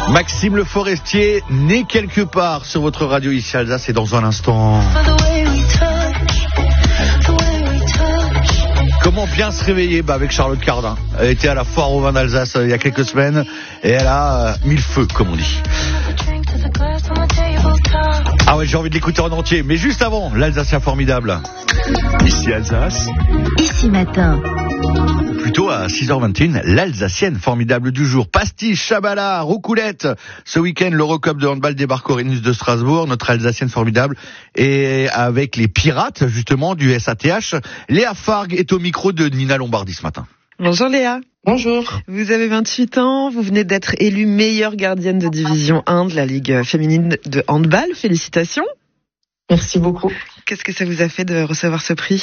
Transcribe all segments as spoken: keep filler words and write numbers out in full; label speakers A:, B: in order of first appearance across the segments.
A: Maxime Le Forestier, né quelque part sur votre radio ici à Alsace, et dans un instant. Comment bien se réveiller bah avec Charlotte Cardin. Elle était à la foire au vin d'Alsace euh, il y a quelques semaines et elle a euh, mis le feu, comme on dit. Ah ouais, j'ai envie de l'écouter en entier, mais juste avant, l'Alsacien formidable. Ici Alsace.
B: Ici matin.
A: Plutôt à six heures vingt et une, l'Alsacienne formidable du jour. Pastiche, Chabala, Roucoulette. Ce week-end, l'Eurocup de handball débarque au Rhenus de Strasbourg. Notre Alsacienne formidable est avec les Pirates, justement, du S A T H. Léa Fargue est au micro de Nina Lombardi ce matin.
C: Bonjour Léa.
D: Bonjour.
C: Vous avez vingt-huit ans, vous venez d'être élue meilleure gardienne de division un de la Ligue féminine de handball. Félicitations.
D: Merci beaucoup.
C: Qu'est-ce que ça vous a fait de recevoir ce prix ?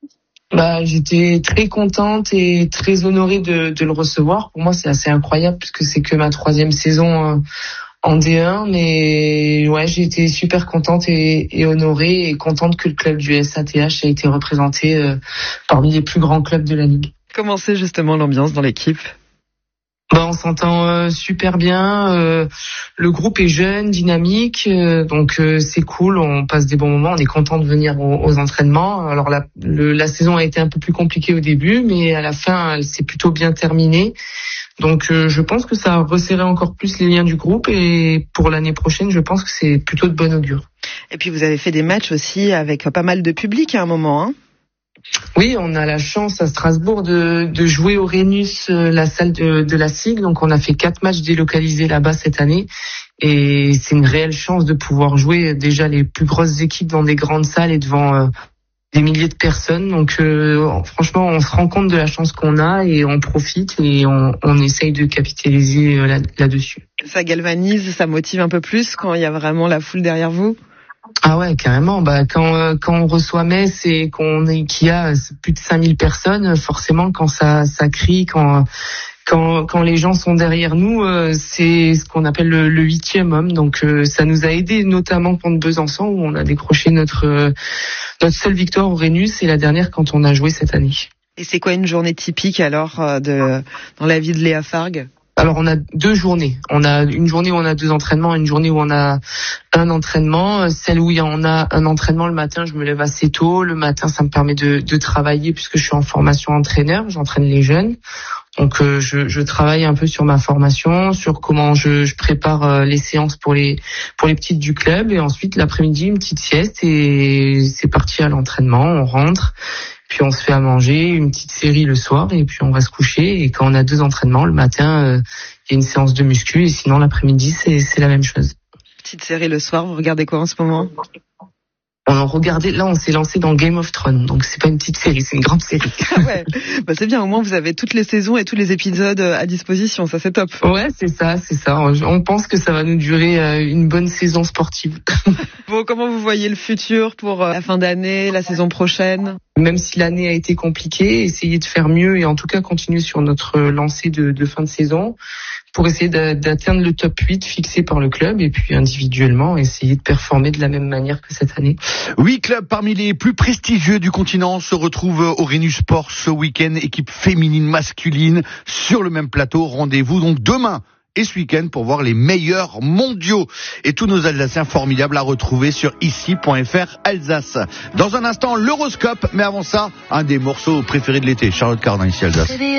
D: Bah, j'étais très contente et très honorée de, de le recevoir. Pour moi, c'est assez incroyable puisque c'est que ma troisième saison euh, en D un. Mais ouais, j'ai été super contente et, et honorée et contente que le club du S A T H ait été représenté euh, parmi les plus grands clubs de la Ligue.
C: Comment c'est justement l'ambiance dans l'équipe ?
D: Bah, on s'entend euh, super bien. Euh, le groupe est jeune, dynamique, euh, donc euh, c'est cool. On passe des bons moments. On est content de venir aux, aux entraînements. Alors la, le, la saison a été un peu plus compliquée au début, mais à la fin, elle s'est plutôt bien terminée. Donc euh, je pense que ça a resserré encore plus les liens du groupe. Et pour l'année prochaine, je pense que c'est plutôt de bon augure.
C: Et puis vous avez fait des matchs aussi avec pas mal de public à un moment, hein ?
D: Oui, on a la chance à Strasbourg de, de jouer au Rhenus, la salle de, de la S I G. Donc on a fait quatre matchs délocalisés là-bas cette année. Et c'est une réelle chance de pouvoir jouer déjà les plus grosses équipes dans des grandes salles et devant euh, des milliers de personnes. Donc euh, franchement, on se rend compte de la chance qu'on a et on profite et on, on essaye de capitaliser là, là-dessus.
C: Ça galvanise, ça motive un peu plus quand il y a vraiment la foule derrière vous ?
D: Ah ouais, carrément. Bah quand euh, quand on reçoit Metz et qu'on est qu'il y a plus de cinq mille personnes, forcément quand ça ça crie, quand quand quand les gens sont derrière nous, euh, c'est ce qu'on appelle le, le huitième homme. Donc euh, ça nous a aidé notamment contre Besançon où on a décroché notre euh, notre seule victoire au Rhenus et la dernière quand on a joué cette année.
C: Et c'est quoi une journée typique alors de dans la vie de Léa Fargue ?
D: Alors on a deux journées. On a une journée où on a deux entraînements, une journée où on a un entraînement. Celle où on a un entraînement le matin, je me lève assez tôt. Le matin, ça me permet de, de travailler puisque je suis en formation entraîneur, j'entraîne les jeunes. Donc euh, je, je travaille un peu sur ma formation, sur comment je, je prépare euh, les séances pour les pour les petites du club. Et ensuite l'après-midi, une petite sieste et c'est parti à l'entraînement. On rentre. Puis on se fait à manger, une petite série le soir et puis on va se coucher. Et quand on a deux entraînements, le matin, il euh, y a une séance de muscu et sinon l'après-midi, c'est, c'est la même chose.
C: Petite série le soir, vous regardez quoi en ce moment ?
D: On a regardé, là on s'est lancé dans Game of Thrones, donc c'est pas une petite série, c'est une grande série.
C: Ah ouais, bah c'est bien, au moins vous avez toutes les saisons et tous les épisodes à disposition, ça c'est top.
D: Ouais, c'est ça, c'est ça. On pense que ça va nous durer une bonne saison sportive.
C: Bon, comment vous voyez le futur pour la fin d'année, la saison prochaine ?
D: Même si l'année a été compliquée, essayer de faire mieux et en tout cas continuer sur notre lancée de, de fin de saison pour essayer d'atteindre le top huit fixé par le club et puis individuellement essayer de performer de la même manière que cette année.
A: Huit clubs parmi les plus prestigieux du continent se retrouvent au Rhenus Sport ce week-end, équipe féminine, masculine, sur le même plateau. Rendez-vous donc demain et ce week-end pour voir les meilleurs mondiaux. Et tous nos Alsaciens formidables à retrouver sur ici point f r Alsace. Dans un instant, l'Euroscope, mais avant ça, un des morceaux préférés de l'été, Charlotte Cardin, ici Alsace.